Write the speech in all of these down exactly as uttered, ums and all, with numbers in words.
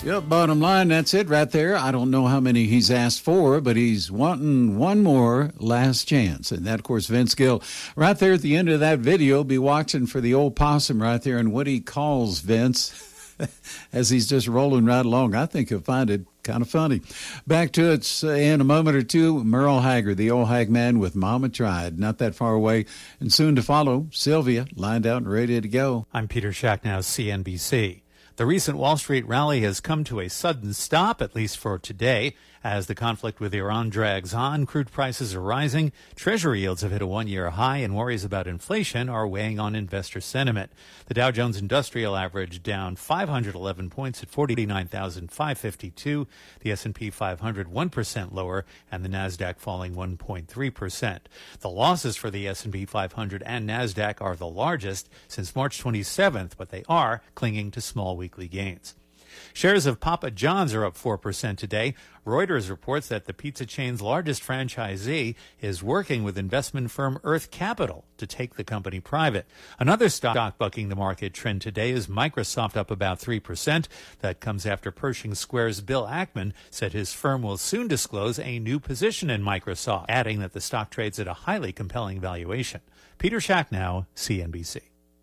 Yep, bottom line, that's it right there. I don't know how many he's asked for, but he's wanting one more last chance. And that, of course, Vince Gill. Right there at the end of that video, be watching for the old possum right there and what he calls Vince as he's just rolling right along. I think he'll find it kind of funny. Back to it uh, in a moment or two. Merle Haggard, the old hag man with Mama Tried, not that far away. And soon to follow, Sylvia, lined out and ready to go. I'm Peter Shacknow, C N B C. The recent Wall Street rally has come to a sudden stop, at least for today. As the conflict with Iran drags on, crude prices are rising, Treasury yields have hit a one-year high, and worries about inflation are weighing on investor sentiment. The Dow Jones Industrial Average down five hundred eleven points at forty-nine thousand five hundred fifty-two, the S and P five hundred one percent lower, and the Nasdaq falling one point three percent. The losses for the S and P five hundred and Nasdaq are the largest since March twenty-seventh, but they are clinging to small weekly gains. Shares of Papa John's are up four percent today. Reuters reports that the pizza chain's largest franchisee is working with investment firm Earth Capital to take the company private. Another stock bucking the market trend today is Microsoft, up about three percent. That comes after Pershing Square's Bill Ackman said his firm will soon disclose a new position in Microsoft, adding that the stock trades at a highly compelling valuation. Peter Shacknow, C N B C.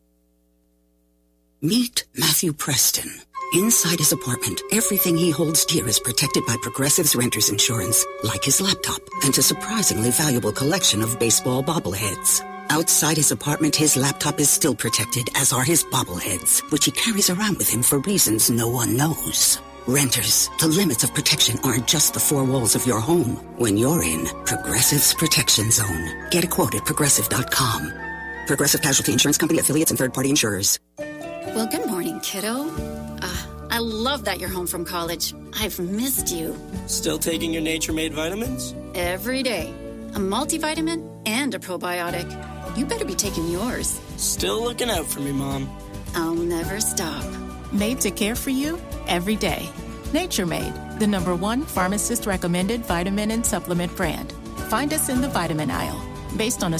Meet Matthew Preston. Inside his apartment, everything he holds dear is protected by Progressive's Renter's Insurance, like his laptop and a surprisingly valuable collection of baseball bobbleheads. Outside his apartment, his laptop is still protected, as are his bobbleheads, which he carries around with him for reasons no one knows. Renters, the limits of protection aren't just the four walls of your home. When you're in Progressive's Protection Zone. Get a quote at Progressive dot com. Progressive Casualty Insurance Company, affiliates, and third-party insurers. Well, good morning, kiddo. Uh, I love that you're home from college. I've missed you. Still taking your Nature Made vitamins? Every day. A multivitamin and a probiotic. You better be taking yours. Still looking out for me, Mom. I'll never stop. Made to care for you every day. Nature Made, the number one pharmacist-recommended vitamin and supplement brand. Find us in the vitamin aisle. Based on a